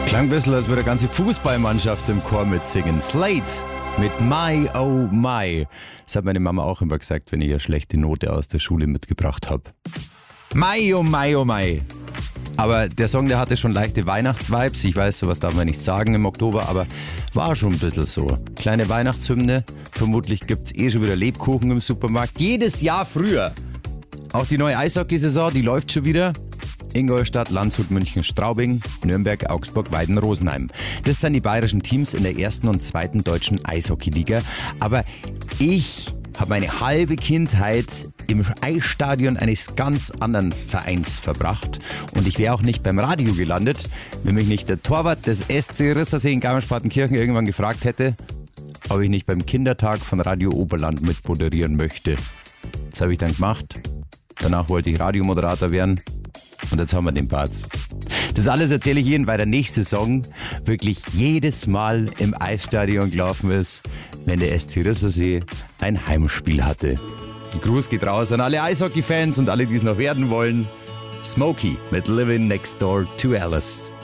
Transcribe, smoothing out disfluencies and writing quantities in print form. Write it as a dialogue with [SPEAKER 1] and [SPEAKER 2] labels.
[SPEAKER 1] Klang ein bisschen, als würde eine ganze Fußballmannschaft im Chor mitsingen. Slate mit My Oh My. Das hat meine Mama auch immer gesagt, wenn ich eine schlechte Note aus der Schule mitgebracht habe. My Oh My Oh My. Aber der Song, der hatte schon leichte Weihnachtsvibes. Ich weiß, sowas darf man nicht sagen im Oktober, aber war schon ein bisschen so. Kleine Weihnachtshymne. Vermutlich gibt's schon wieder Lebkuchen im Supermarkt. Jedes Jahr früher. Auch die neue Eishockeysaison, die läuft schon wieder. Ingolstadt, Landshut, München, Straubing, Nürnberg, Augsburg, Weiden, Rosenheim. Das sind die bayerischen Teams in der ersten und zweiten deutschen Eishockeyliga. Aber ich habe meine halbe Kindheit im Eisstadion eines ganz anderen Vereins verbracht. Und ich wäre auch nicht beim Radio gelandet, wenn mich nicht der Torwart des SC Rissersee in Garmisch-Partenkirchen irgendwann gefragt hätte, ob ich nicht beim Kindertag von Radio Oberland mitmoderieren möchte. Das habe ich dann gemacht. Danach wollte ich Radiomoderator werden. Und jetzt haben wir den Part. Das alles erzähle ich Ihnen, weil der nächste Song wirklich jedes Mal im Eisstadion gelaufen ist, wenn der SC Rissersee ein Heimspiel hatte. Ein Gruß geht raus an alle Eishockey-Fans und alle, die es noch werden wollen. Smokey mit Living Next Door to Alice.